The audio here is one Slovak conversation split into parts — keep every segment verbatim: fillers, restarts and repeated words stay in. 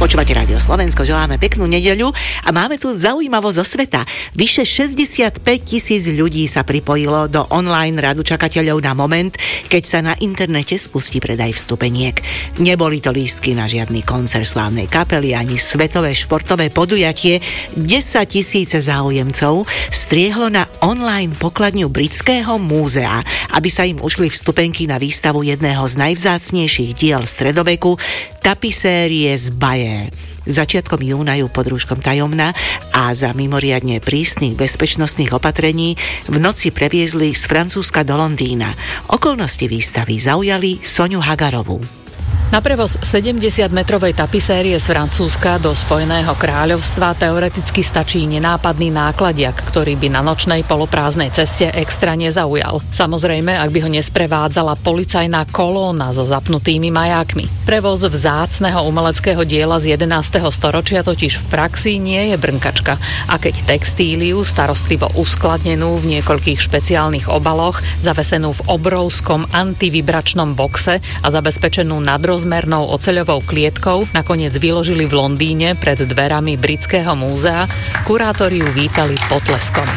Počúvate Rádio Slovensko, želáme peknú nedeľu a máme tu zaujímavosť zo sveta. Vyše šesťdesiatpäť tisíc ľudí sa pripojilo do online radu čakateľov na moment, keď sa na internete spustí predaj vstupeniek. Neboli to lístky na žiadny koncert slávnej kapely ani svetové športové podujatie. desaťtisíce záujemcov striehlo na online pokladňu Britského múzea, aby sa im ušli vstupenky na výstavu jedného z najvzácnejších diel stredoveku, tapisérie z Baje. Začiatkom júna ju pod rúškom tajomná a za mimoriadne prísnych bezpečnostných opatrení v noci previezli z Francúzska do Londýna. Okolnosti výstavy zaujali Soňu Hagarovú. Na prevoz sedemdesiatmetrovej tapisérie z Francúzska do Spojeného kráľovstva teoreticky stačí nenápadný nákladiak, ktorý by na nočnej poloprázdnej ceste extra nezaujal. Samozrejme, ak by ho nesprevádzala policajná kolóna so zapnutými majákmi. Prevoz vzácneho umeleckého diela z jedenásteho storočia totiž v praxi nie je brnkačka. A keď textíliu, starostlivo uskladnenú v niekoľkých špeciálnych obaloch, zavesenú v obrovskom antivibračnom boxe a zabezpečenú nadro rozmernou oceľovou klietkou nakoniec vyložili v Londýne pred dverami Britského múzea, kurátori ju vítali potleskom.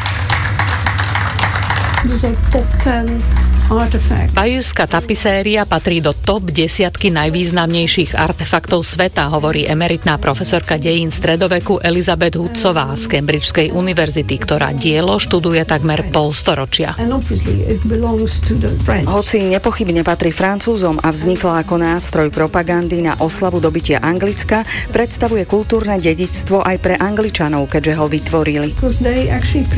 Bajuská tapiséria patrí do top desiatky najvýznamnejších artefaktov sveta, hovorí emeritná profesorka dejín stredoveku Elizabeth Hoodsová z Cambridgeskej univerzity, ktorá dielo študuje takmer polstoročia. Hoci nepochybne patrí Francúzom a vznikla ako nástroj propagandy na oslavu dobytia Anglicka, predstavuje kultúrne dedičstvo aj pre Angličanov, keďže ho vytvorili.